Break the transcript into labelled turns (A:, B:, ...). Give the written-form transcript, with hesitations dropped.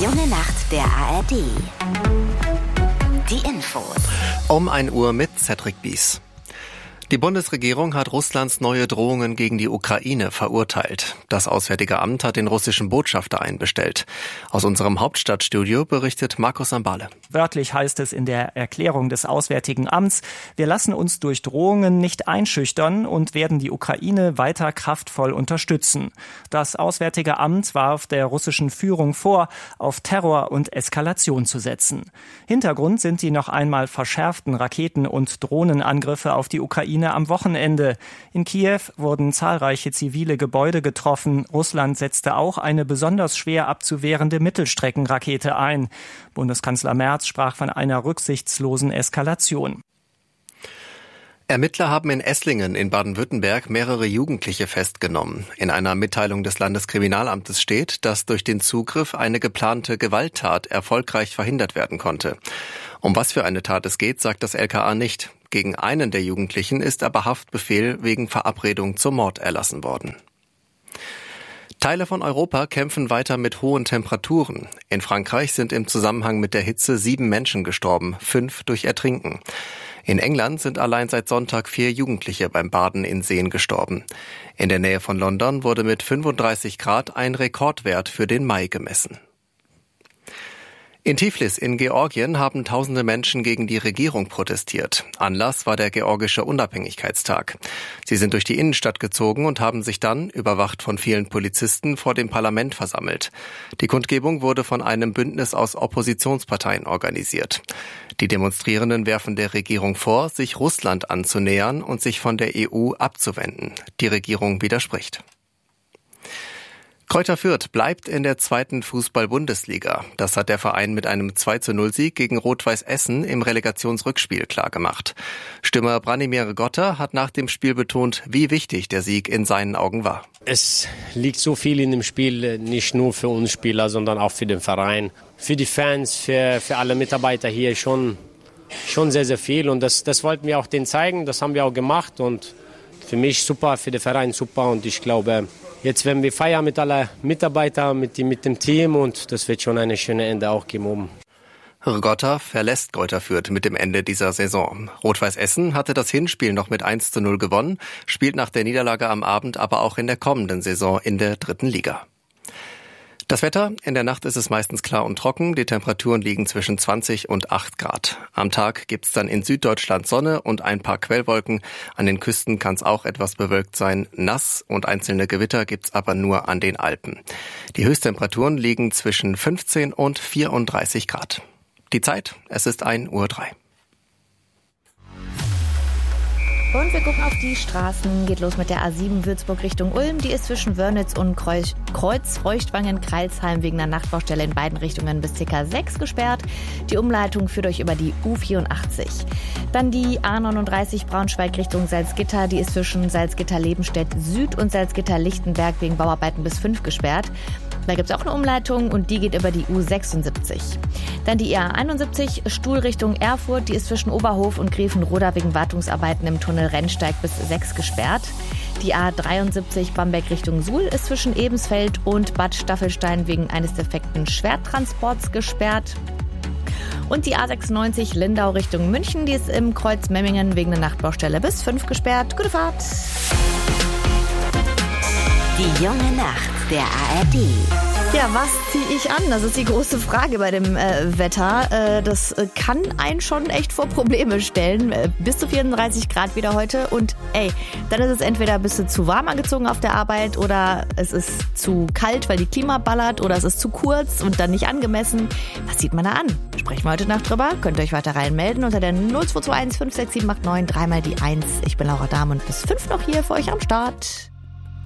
A: junge Nacht der ARD. Die Infos.
B: Um 1 Uhr mit Cedric Bies. Die Bundesregierung hat Russlands neue Drohungen gegen die Ukraine verurteilt. Das Auswärtige Amt hat den russischen Botschafter einbestellt. Aus unserem Hauptstadtstudio berichtet Markus Sambale.
C: Wörtlich heißt es in der Erklärung des Auswärtigen Amts: Wir lassen uns durch Drohungen nicht einschüchtern und werden die Ukraine weiter kraftvoll unterstützen. Das Auswärtige Amt warf der russischen Führung vor, auf Terror und Eskalation zu setzen. Hintergrund sind die noch einmal verschärften Raketen- und Drohnenangriffe auf die Ukraine am Wochenende. In Kiew wurden zahlreiche zivile Gebäude getroffen. Russland setzte auch eine besonders schwer abzuwehrende Mittelstreckenrakete ein. Bundeskanzler Merz sprach von einer rücksichtslosen Eskalation.
B: Ermittler haben in Esslingen in Baden-Württemberg mehrere Jugendliche festgenommen. In einer Mitteilung des Landeskriminalamtes steht, dass durch den Zugriff eine geplante Gewalttat erfolgreich verhindert werden konnte. Um was für eine Tat es geht, sagt das LKA nicht. Gegen einen der Jugendlichen ist aber Haftbefehl wegen Verabredung zum Mord erlassen worden. Teile von Europa kämpfen weiter mit hohen Temperaturen. In Frankreich sind im Zusammenhang mit der Hitze 7 Menschen gestorben, 5 durch Ertrinken. In England sind allein seit Sonntag 4 Jugendliche beim Baden in Seen gestorben. In der Nähe von London wurde mit 35 Grad ein Rekordwert für den Mai gemessen. In Tiflis in Georgien haben tausende Menschen gegen die Regierung protestiert. Anlass war der georgische Unabhängigkeitstag. Sie sind durch die Innenstadt gezogen und haben sich dann, überwacht von vielen Polizisten, vor dem Parlament versammelt. Die Kundgebung wurde von einem Bündnis aus Oppositionsparteien organisiert. Die Demonstrierenden werfen der Regierung vor, sich Russland anzunähern und sich von der EU abzuwenden. Die Regierung widerspricht. Greuther Fürth bleibt in der 2. Fußball-Bundesliga. Das hat der Verein mit einem 2:0-Sieg gegen Rot-Weiß Essen im Relegationsrückspiel klargemacht. Stürmer Branimir Gotta hat nach dem Spiel betont, wie wichtig der Sieg in seinen Augen war.
D: Es liegt so viel in dem Spiel, nicht nur für uns Spieler, sondern auch für den Verein, für die Fans, für alle Mitarbeiter hier schon sehr, sehr viel. Und das wollten wir auch denen zeigen, das haben wir auch gemacht. Und für mich super, für den Verein super. Und ich glaube, jetzt werden wir feiern mit allen Mitarbeitern, mit dem Team, und das wird schon eine schöne Ende auch geben oben.
B: Gotta verlässt Greuther Fürth mit dem Ende dieser Saison. Rot-Weiß Essen hatte das Hinspiel noch mit 1:0 gewonnen, spielt nach der Niederlage am Abend aber auch in der kommenden Saison in der 3. Liga. Das Wetter: In der Nacht ist es meistens klar und trocken. Die Temperaturen liegen zwischen 20 und 8 Grad. Am Tag gibt's dann in Süddeutschland Sonne und ein paar Quellwolken. An den Küsten kann es auch etwas bewölkt sein. Nass und einzelne Gewitter gibt's aber nur an den Alpen. Die Höchsttemperaturen liegen zwischen 15 und 34 Grad. Die Zeit: Es ist 1:03 Uhr.
E: Und wir gucken auf die Straßen. Geht los mit der A7 Würzburg Richtung Ulm. Die ist zwischen Wörnitz und Kreuz-Feuchtwangen-Kreilsheim wegen einer Nachtbaustelle in beiden Richtungen bis ca. 6 gesperrt. Die Umleitung führt euch über die U84. Dann die A39 Braunschweig Richtung Salzgitter. Die ist zwischen Salzgitter-Lebenstedt Süd und Salzgitter-Lichtenberg wegen Bauarbeiten bis 5 gesperrt. Da gibt es auch eine Umleitung und die geht über die U76. Dann die A71 Stuhl Richtung Erfurt. Die ist zwischen Oberhof und Grevenroda wegen Wartungsarbeiten im Tunnel Rennsteig bis 6 gesperrt. Die A73 Bamberg Richtung Suhl ist zwischen Ebensfeld und Bad Staffelstein wegen eines defekten Schwerttransports gesperrt. Und die A96 Lindau Richtung München, die ist im Kreuz Memmingen wegen einer Nachtbaustelle bis 5 gesperrt. Gute Fahrt!
A: Die junge Nacht der ARD.
E: Ja, was ziehe ich an? Das ist die große Frage bei dem Wetter. Das kann einen schon echt vor Probleme stellen. Bis zu 34 Grad wieder heute. Und dann ist es entweder ein bisschen zu warm angezogen auf der Arbeit oder es ist zu kalt, weil die Klima ballert, oder es ist zu kurz und dann nicht angemessen. Was zieht man da an? Sprechen wir heute Nacht drüber. Könnt ihr euch weiter reinmelden unter der 0221 56789, dreimal die 1. Ich bin Laura Dahm und bis 5 noch hier für euch am Start.